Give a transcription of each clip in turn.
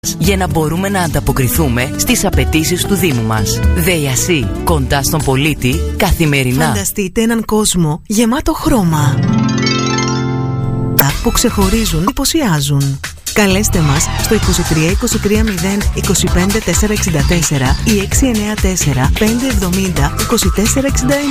για να μπορούμε να ανταποκριθούμε στις απαιτήσεις του Δήμου μας. ΔΕΙΑΣΥ, κοντά στον πολίτη, καθημερινά. Φανταστείτε έναν κόσμο γεμάτο χρώμα που ξεχωρίζουν, εντυπωσιάζουν. Καλέστε μας στο 23 23 0 25 464 ή 694 570 2469.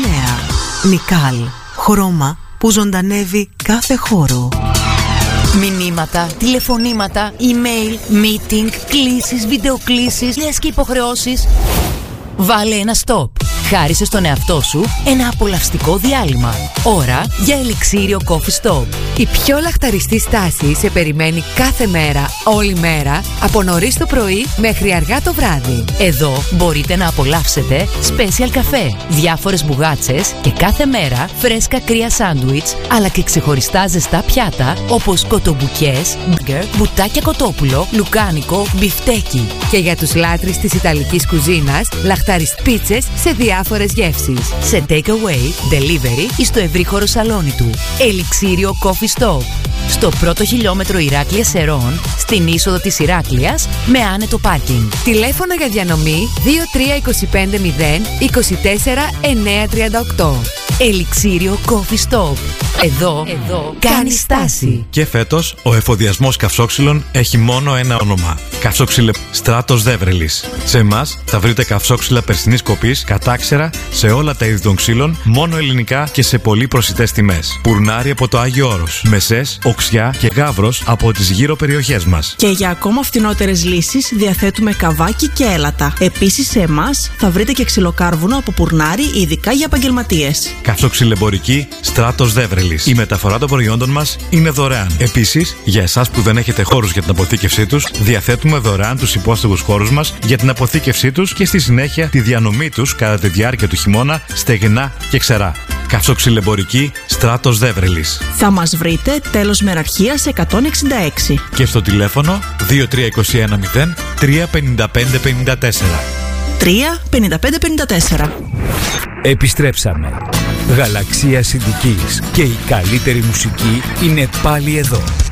Νικάλ, χρώμα που ζωντανεύει κάθε χώρο. Μηνύματα, τηλεφωνήματα, email, meeting, κλήσεις, βιντεοκλήσεις, λες και υποχρεώσεις. Βάλε ένα stop. Χάρισε στον εαυτό σου ένα απολαυστικό διάλειμμα. Ώρα για Ελιξίριο Coffee Stop. Η πιο λαχταριστή στάση σε περιμένει κάθε μέρα, όλη μέρα, από νωρίς το πρωί μέχρι αργά το βράδυ. Εδώ μπορείτε να απολαύσετε special καφέ, διάφορες μπουγάτσες και κάθε μέρα φρέσκα κρύα σάντουιτς, αλλά και ξεχωριστά ζεστά πιάτα όπως κοτομπουκιές, μπέργκερ, μπουτάκια κοτόπουλο, λουκάνικο, μπιφτέκι. Και για τους λάτρεις της Ιταλικής κουζίνας, λαχταριστ πίτσες σε διάφορες γεύσεις. Σε take away, delivery ή στο ευρύχωρο σαλόνι του. Ελιξίριο Coffee Stop. Στο πρώτο χιλιόμετρο Ηράκλειας Σερών, στην είσοδο της Ηράκλειας, με άνετο πάρκινγκ. Τηλέφωνα για διανομή 23 25 0 24 938. Ελιξίριο Coffee Stop. Εδώ κάνει στάση. Και φέτος ο εφοδιασμός καυσόξυλων έχει μόνο ένα όνομα. Καυσόξυλε Στράτος Δέβρελης. Σε εμάς θα βρείτε καυσόξυλα περσινής κοπής, κατάξερα σε όλα τα είδη των ξύλων, μόνο ελληνικά και σε πολύ προσιτές τιμές. Πουρνάρι από το Άγιο Όρος, Μεσές, Οξιά και Γαύρος από τις γύρω περιοχές μας. Και για ακόμα φθηνότερες λύσεις διαθέτουμε καβάκι και έλατα. Επίσης σε εμάς θα βρείτε και ξυλοκάρβουνο από Πουρνάρι, ειδικά για επαγγελματίες. Καυσόξυλεμπορική Στράτος Δέβρελης. Η μεταφορά των προϊόντων μας είναι δωρεάν. Επίσης, για εσάς που δεν έχετε χώρους για την αποθήκευσή τους, διαθέτουμε δωρεάν τους υπόστεγους χώρους μας για την αποθήκευσή τους και στη συνέχεια τη διανομή τους κατά τη διάρκεια του χειμώνα, στεγνά και ξερά. Καυσόξυλεμπορική Στράτος Δέβρελης. Θα μας βρείτε τέλος Μεραρχίας 166. Και στο τηλέφωνο 2321 0 355 54. 35554. Επιστρέψαμε. Γαλαξία Συντικής και η καλύτερη μουσική είναι πάλι εδώ.